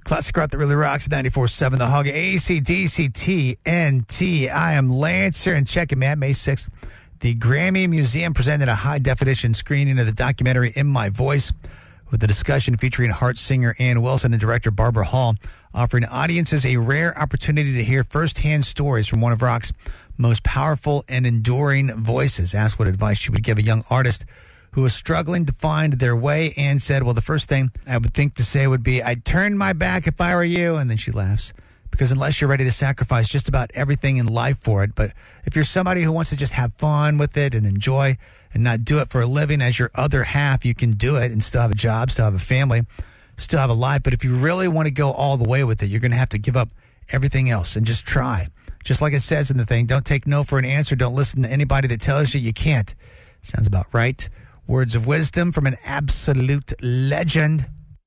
Classic rock that really rocks. 94.7 The Hog. AC/DC TNT. I am Lancer, and check it, man. May 6th, the Grammy Museum presented a high-definition screening of the documentary In My Voice, with the discussion featuring Heart singer Ann Wilson and director Barbara Hall, offering audiences a rare opportunity to hear firsthand stories from one of rock's most powerful and enduring voices. Asked what advice she would give a young artist who was struggling to find their way, Ann said, well, the first thing I would think to say would be, I'd turn my back if I were you. And then she laughs, because unless you're ready to sacrifice just about everything in life for it, but if you're somebody who wants to just have fun with it and enjoy and not do it for a living as your other half, you can do it and still have a job, still have a family, still have a life. But if you really want to go all the way with it, you're going to have to give up everything else and just try. Just like it says in the thing, don't take no for an answer. Don't listen to anybody that tells you can't. Sounds about right. Words of wisdom from an absolute legend.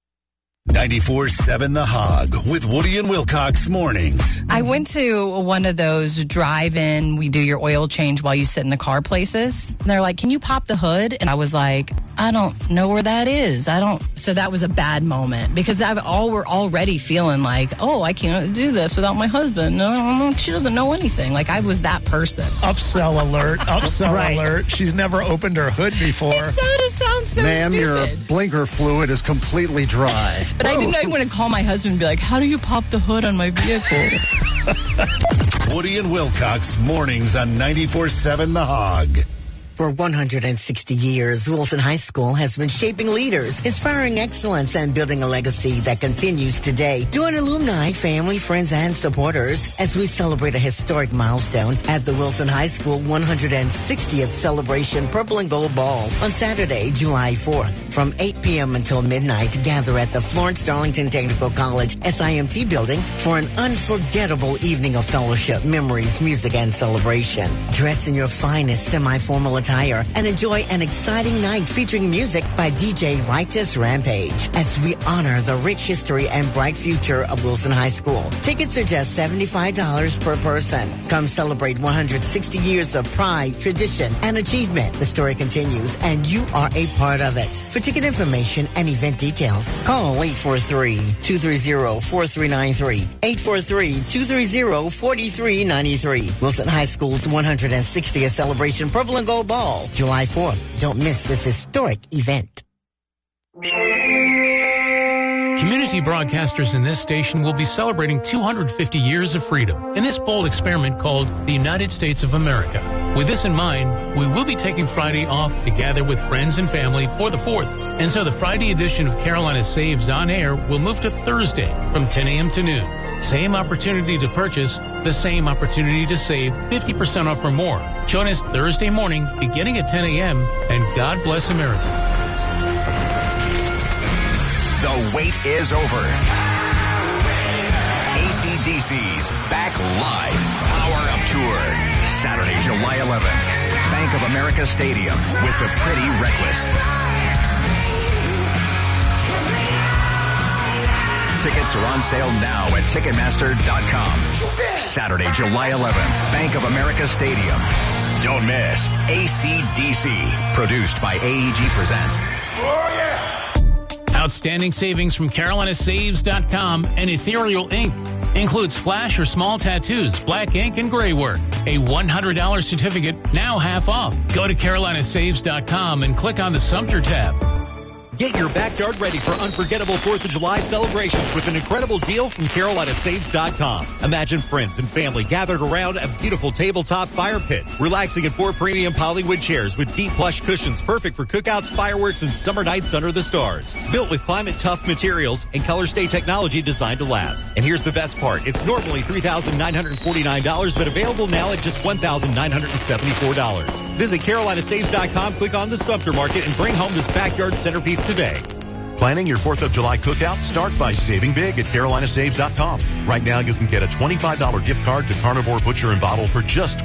94.7 The Hog with Woody and Wilcox mornings. I went to one of those drive-in, we do your oil change while you sit in the car places. And they're like, can you pop the hood? And I was like, I don't know where that is. So that was a bad moment, because we're already feeling like, oh, I can't do this without my husband. No, she doesn't know anything. Like, I was that person. Upsell alert. Alert. She's never opened her hood before. It sounds so Ma'am, stupid. your blinker fluid is completely dry. But I didn't want to call my husband and be like, how do you pop the hood on my vehicle? Woody and Wilcox mornings on 94.7 The Hog. For 160 years, Wilson High School has been shaping leaders, inspiring excellence, and building a legacy that continues today. Join alumni, family, friends, and supporters as we celebrate a historic milestone at the Wilson High School 160th Celebration Purple and Gold Ball on Saturday, July 4th. From 8 p.m. until midnight, gather at the Florence Darlington Technical College SIMT building for an unforgettable evening of fellowship, memories, music, and celebration. Dress in your finest semi-formal attire and enjoy an exciting night featuring music by DJ Righteous Rampage as we honor the rich history and bright future of Wilson High School. Tickets are just $75 per person. Come celebrate 160 years of pride, tradition, and achievement. The story continues, and you are a part of it. For ticket information and event details, call 843-230-4393. 843-230-4393. Wilson High School's 160th Celebration Purple and Gold Ball, July 4th. Don't miss this historic event. Community broadcasters in this station will be celebrating 250 years of freedom in this bold experiment called the United States of America. With this in mind, we will be taking Friday off to gather with friends and family for the 4th. And so the Friday edition of Carolina Saves on Air will move to Thursday from 10 a.m. to noon. Same opportunity to purchase, the same opportunity to save 50% off or more. Join us Thursday morning beginning at 10 a.m. and God bless America. The wait is over. AC/DC's Back Live Power Up Tour. Saturday, July 11th. Bank of America Stadium with the Pretty Reckless. Tickets are on sale now at Ticketmaster.com. Saturday, July 11th. Bank of America Stadium. Don't miss AC/DC. Produced by AEG Presents. Oh, yeah! Outstanding savings from CarolinaSaves.com and Ethereal Ink. Includes flash or small tattoos, black ink, and gray work. A $100 certificate, now half off. Go to CarolinaSaves.com and click on the Sumter tab. Get your backyard ready for unforgettable 4th of July celebrations with an incredible deal from CarolinaSaves.com. Imagine friends and family gathered around a beautiful tabletop fire pit, relaxing in 4 premium polywood chairs with deep plush cushions perfect for cookouts, fireworks, and summer nights under the stars. Built with climate-tough materials and color-stay technology designed to last. And here's the best part. It's normally $3,949, but available now at just $1,974. Visit CarolinaSaves.com, click on the Sumter Market, and bring home this backyard centerpiece today. Planning your 4th of July cookout? Start by saving big at CarolinaSaves.com. Right now, you can get a $25 gift card to Carnivore Butcher and Bottle for just